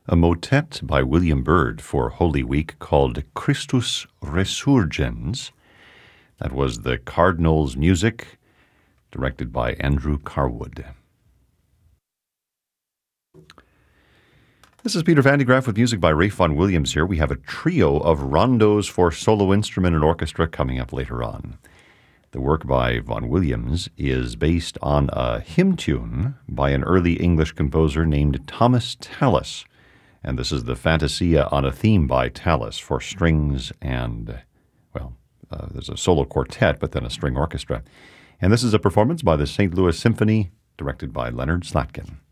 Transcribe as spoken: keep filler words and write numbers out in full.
a motet by William Byrd for Holy Week called Christus Resurgens. That was the Cardinals' music, directed by Andrew Carwood. This is Peter Van de Graaff with music by Ralph Vaughan Williams here. We have a trio of rondos for solo instrument and orchestra coming up later on. The work by Vaughan Williams is based on a hymn tune by an early English composer named Thomas Tallis. And this is the Fantasia on a theme by Tallis for strings and, well, uh, there's a solo quartet, but then a string orchestra. And this is a performance by the Saint Louis Symphony, directed by Leonard Slatkin.